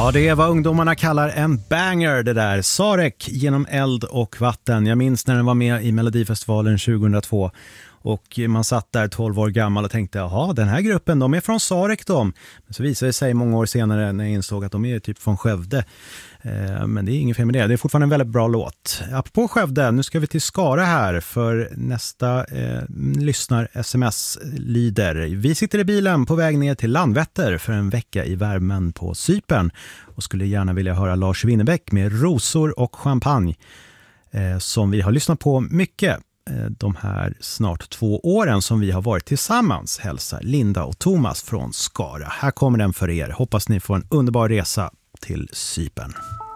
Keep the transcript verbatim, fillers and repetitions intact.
Ja, det är vad ungdomarna kallar en banger det där. Sarek genom eld och vatten. Jag minns när den var med i Melodifestivalen tjugohundratvå. Och man satt där tolv år gammal och tänkte, jaha, den här gruppen, de är från Sarek de. Men så visade det sig många år senare när jag insåg att de är typ från Skövde. Eh, men det är ingen fel med det. Det är fortfarande en väldigt bra låt. Apropå Skövde, nu ska vi till Skara här för nästa eh, lyssnar-sms lyder. Vi sitter i bilen på väg ner till Landvetter för en vecka i värmen på Cypern och skulle gärna vilja höra Lars Winnerbäck med Rosor och champagne eh, som vi har lyssnat på mycket de här snart två åren som vi har varit tillsammans. Hälsar Linda och Thomas från Skara. Här kommer den för er. Hoppas ni får en underbar resa till Cypern.